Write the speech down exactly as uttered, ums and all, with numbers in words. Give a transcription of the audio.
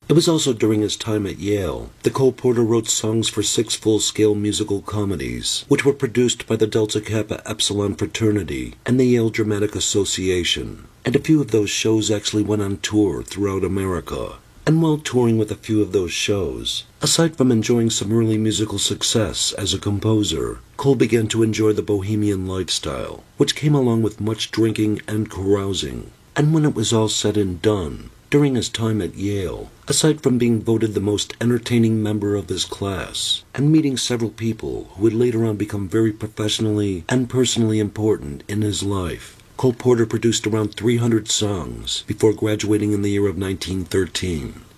It was also during his time at Yale that Cole Porter wrote songs for six full-scale musical comedies, which were produced by the Delta Kappa Epsilon fraternity and the Yale Dramatic Association. And a few of those shows actually went on tour throughout America. And while touring with a few of those shows, aside from enjoying some early musical success as a composer, Cole began to enjoy the bohemian lifestyle, which came along with much drinking and carousing. And when it was all said and done, during his time at Yale, aside from being voted the most entertaining member of his class, and meeting several people who would later on become very professionally and personally important in his life, Cole Porter produced around three hundred songs before graduating in the year of nineteen thirteen.